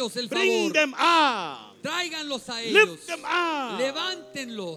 ellos el Bring favor. them up. Tráiganlos a Lift ellos. them up. Levántenlos.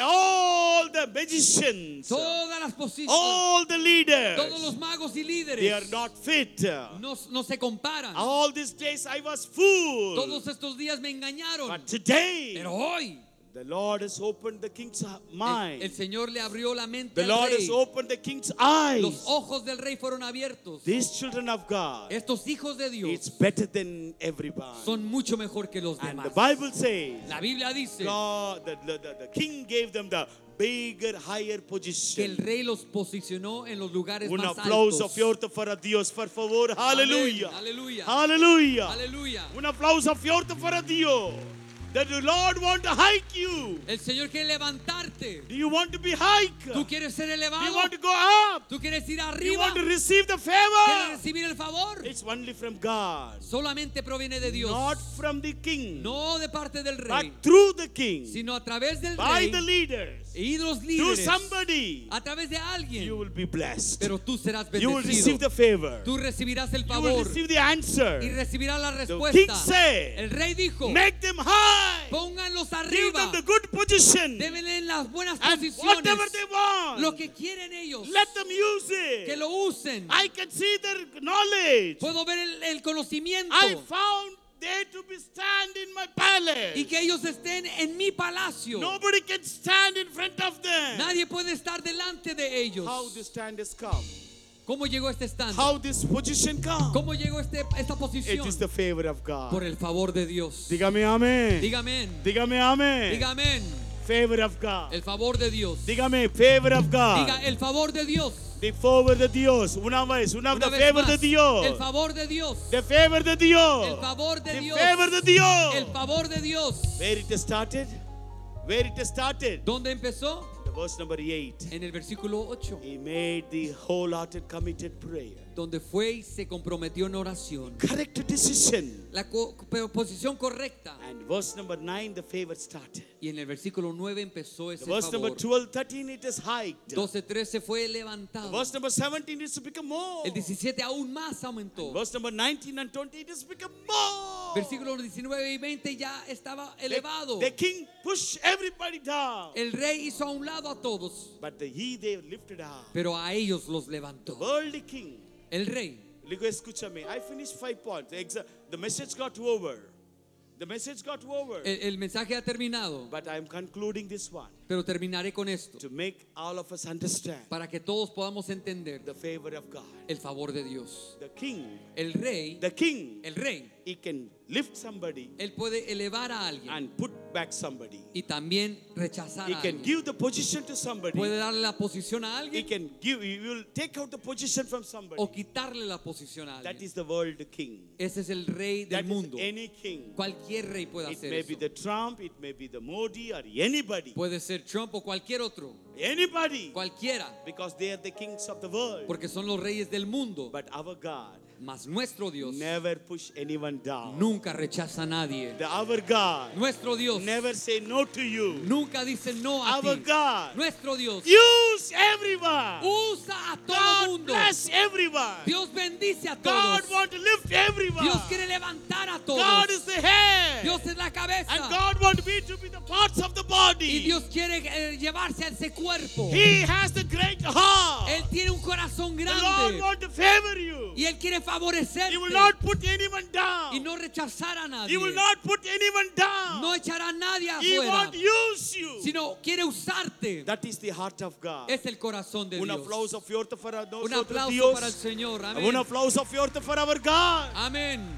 All the magicians, Todas las posiciones, all the leaders, todos los magos y they are líderes not fit. no se comparan. All these days I was fooled. Todos estos días me engañaron. But today, Pero hoy the Lord has opened the king's mind. el Señor le abrió la mente The al Lord rey. has opened the king's eyes. Los ojos del rey fueron abiertos. These children of God, Estos hijos de it's Dios better than everybody. son mucho mejor que los And the demás. Bible says, La Biblia dice God, the king gave them the bigger, higher que el position. rey los posicionó en los lugares Un más aplauso altos. fuerte para Dios, por favor. Aleluya. Aleluya. Aleluya. Aleluya. Un aplauso fuerte para Dios. That the Lord want to hike you. El Señor quiere levantarte. Do you want to be hiked? Tú quieres ser Do you elevado. want to go up? Tú quieres ir Do you arriba. want to receive the ¿Quieres favor? recibir el favor? It's only from God, Solamente proviene de Dios. not from the king, No de parte del but rey, through the king, sino a través del by rey the leaders, y los to líderes. somebody. A través de You alguien. will be blessed. Pero tú serás You will receive the bendecido. favor. Tú recibirás el You will favor receive the answer. y recibirás la The king respuesta. said, El rey dijo: make them high. pónganlos Give arriba. them the good position. Denle en las buenas And posiciones. whatever they want, Lo que quieren ellos. let them use Que it. lo usen. I can see their knowledge. Puedo ver el conocimiento. I found they to be stand in my palace. Y que ellos estén en mi palacio. Nobody can stand in front of them. Nadie puede estar delante de ellos. How this stand has come? ¿Cómo llegó este stand? How this position come? ¿Cómo llegó esta It posición? is the favor of Por God. el favor de Dios. Dígame amén. Dígame. Dígame amén. Dígame. Favor of God. El favor de Dios. Dígame favor of God. Diga el favor de Dios. The favor de Dios. Una vez, the Una vez favor más. de Dios. El favor de Dios. The favor de Dios. El favor de The Dios. favor de Dios. El favor de Dios. Where it started? Where it started? ¿Dónde empezó? The verse number 8. En el versículo 8. He made the wholehearted committed prayer. Donde fue y se comprometió en oración. Correct decision. La posición correcta. And verse number 9, the favor started. Y en el versículo 9 empezó ese The verse number favor. 12, 13, it is hiked. 12, 13 fue levantado. Verse number 17 is to become more. El 17 aún más aumentó. Verse number 19 and 20 it is become more. Versículos 19 y 20 ya estaba elevado. The king pushed everybody down. El rey hizo a un lado a todos, But they lifted up. pero a ellos los levantó. Worldly king. El rey. Luego escúchame. I finished 5 points. The message got over. The message got over. El mensaje ha terminado, But I am concluding this one pero terminaré con esto to make all of us understand para que todos podamos entender the favor of God. el favor de Dios. The king, El rey, el rey, he can lift somebody él puede elevar a alguien and put back somebody. y también rechazar He a can alguien. give the position to somebody. Puede darle la posición a He alguien can give. He will take out the position from somebody. o quitarle la posición a That alguien. is the world king. Ese es el rey That del mundo. is any king. Cualquier rey puede It hacer may be eso. the Trump, it may be the Modi, or anybody. Puede ser Trump o cualquier otro. Anybody. Cualquiera. Because they are the kings of the world. Porque son los reyes del mundo. But our God Mas nuestro Dios never push anyone down. nunca rechaza a nadie. Our God Nuestro Dios never say no to you. nunca dice no a Our ti. God Nuestro Dios use everyone. usa a todo God mundo. bless everyone. Dios bendice a God todos. want to lift everyone. Dios quiere levantar a God is todos. the head. Dios es la And cabeza. God want me to be the parts of the Y body. Dios quiere llevarse a ese cuerpo. He has the great heart. Él tiene un corazón The Lord grande. want to favor you. Y Él quiere favorecerte. He will not put anyone Y down. no rechazar a He nadie. will not put anyone down. No echará a nadie He afuera. want to use you. Sino quiere usarte. That is the heart of God. Es el corazón de Un Dios. aplauso fuerte para Un nosotros, aplauso Dios. para el Señor. Un Amén. aplauso fuerte para our God. Amén.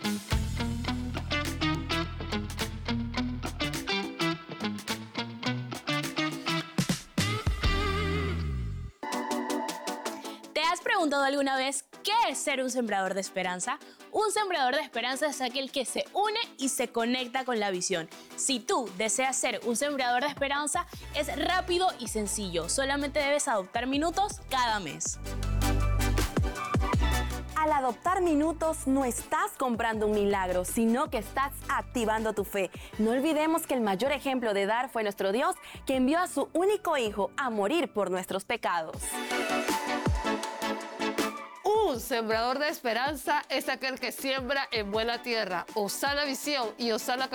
¿Te has preguntado alguna vez qué es ser un sembrador de esperanza? Un sembrador de esperanza es aquel que se une y se conecta con la visión. Si tú deseas ser un sembrador de esperanza, es rápido y sencillo. Solamente debes adoptar minutos cada mes. Al adoptar minutos no estás comprando un milagro, sino que estás activando tu fe. No olvidemos que el mayor ejemplo de dar fue nuestro Dios, que envió a su único hijo a morir por nuestros pecados. Un sembrador de esperanza es aquel que siembra en buena tierra. Osana Visión y Osana